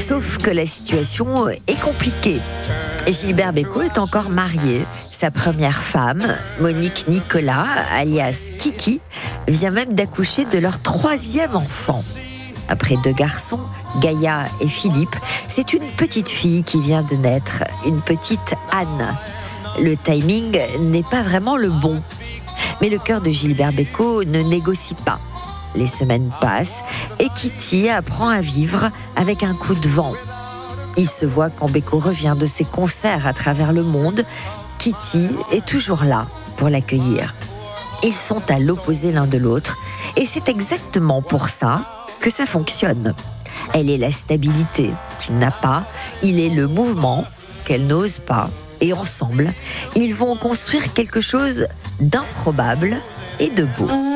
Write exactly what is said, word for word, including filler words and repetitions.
Sauf que la situation est compliquée. Gilbert Bécaud est encore marié. Sa première femme, Monique Nicolas, alias Kiki, vient même d'accoucher de leur troisième enfant. Après deux garçons, Gaïa et Philippe, c'est une petite fille qui vient de naître, une petite Anne. Le timing n'est pas vraiment le bon. Mais le cœur de Gilbert Bécaud ne négocie pas. Les semaines passent et Kitty apprend à vivre avec un coup de vent. Il se voit quand Bécaud revient de ses concerts à travers le monde. Kitty est toujours là pour l'accueillir. Ils sont à l'opposé l'un de l'autre et c'est exactement pour ça que ça fonctionne. Elle est la stabilité qu'il n'a pas, il est le mouvement qu'elle n'ose pas, et ensemble, ils vont construire quelque chose d'improbable et de beau.